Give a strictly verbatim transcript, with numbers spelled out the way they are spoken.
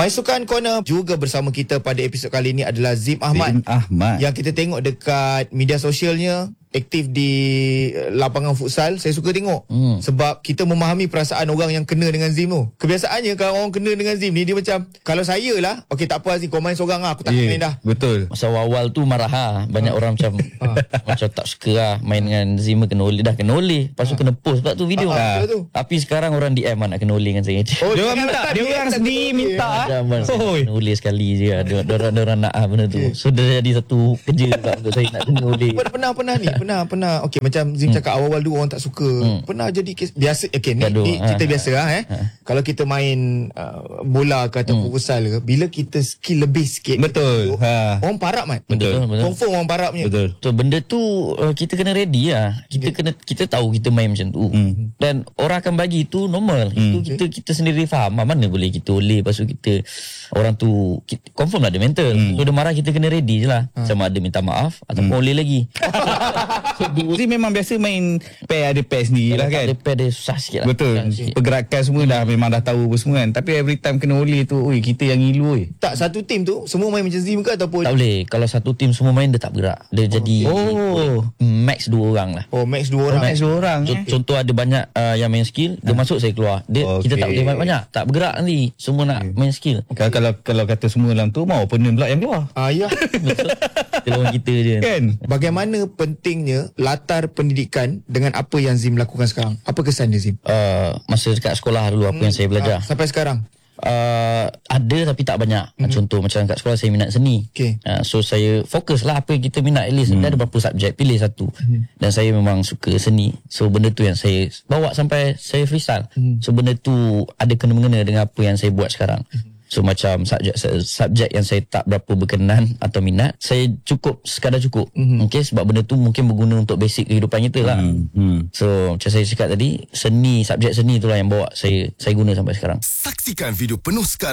My Sukan Corner juga bersama kita pada episod kali ini adalah Zim Ahmad. Zim Ahmad. Yang kita tengok dekat media sosialnya, aktif di lapangan futsal. Saya suka tengok hmm. sebab kita memahami perasaan orang yang kena dengan Zim tu. Kebiasaannya kalau orang kena dengan Zim ni, dia macam, kalau saya lah, okey tak apa Zim, kau main seorang lah, aku tak yeah, main dah. Betul. Masa awal tu marah ha. Banyak ha. orang macam ha. macam tak suka lah main dengan Zim, kena oleh. Dah kena oleh, lepas tu ha. kena post pula tu video. ha. Ha. Ha. Tapi sekarang orang D M lah nak kena oleh dengan saya. Oh, dia orang minta, dia orang sendiri minta. Kena oleh sekali je. Diorang nak ah benda tu. So dah jadi satu kerja pula untuk saya nak kena oleh. Pernah-pernah ni, pernah-pernah. Okey, macam Zim hmm. cakap awal-awal dulu orang tak suka. Hmm. Pernah jadi kes, biasa. Okey, ni, ni cerita ha. biasa lah eh. Ha. Kalau kita main uh, bola ke ataupun hmm. futsal ke, bila kita skill lebih sikit. Betul. Ha. Orang parap Mat. Betul. Confirm orang parap punya. Betul. So benda tu uh, kita kena ready lah. Kita okay. kena kita tahu kita main macam tu. Hmm. Dan orang akan bagi itu normal. Hmm. Itu kita kita sendiri faham. Mana boleh kita oleh, lepas tu kita orang tu kita, confirm lah ada mental. Hmm. So dia marah, kita kena ready je lah. Ha. Sama ada minta maaf ataupun hmm. oleh lagi. So, Zim memang biasa main pair, ada pair sendiri lah kan. Ada pair dia susah sikit lah. Betul. Sikit. Pergerakan semua dah memang dah tahu apa semua kan. Tapi every time kena oleh tu, oi, kita yang ngilu oi. Tak, satu tim tu semua main macam Zim ke ataupun? Tak boleh. Kalau satu tim semua main, dia tak bergerak. Dia oh, jadi oh. max dua orang lah. Oh, max dua orang. Oh, max dua orang. C- eh. Contoh ada banyak uh, yang main skill, dia ha. masuk, saya keluar. Dia okay. Kita tak boleh main banyak. Tak bergerak nanti. Semua nak okay. main skill. Kalau, kalau kalau kata semua dalam tu, mau opponent pula yang keluar. Ah ya. Kita lawan kita je. Kan? Bagaimana pentingnya latar pendidikan dengan apa yang Zim lakukan sekarang? Apa kesan dia, Zim? Uh, masa dekat sekolah dulu apa hmm. yang saya belajar. Ah, sampai sekarang? Uh, ada tapi tak banyak. Mm-hmm. Contoh macam kat sekolah saya minat seni. Okay. Uh, so saya fokus lah apa yang kita minat. At least mm. ada berapa subjek, pilih satu. Mm-hmm. Dan saya memang suka seni. So benda tu yang saya bawa sampai saya freestyle. Mm. So benda tu ada kena-mengena dengan apa yang saya buat sekarang. Mm-hmm. So macam subjek subjek yang saya tak berapa berkenan atau minat, saya cukup sekadar cukup. Mm-hmm. Okay, sebab benda tu mungkin berguna untuk basic kehidupan kita lah. Mm-hmm. So macam saya cakap tadi, seni, subjek seni itulah yang bawa saya saya guna sampai sekarang. Saksikan video penuh sekarang.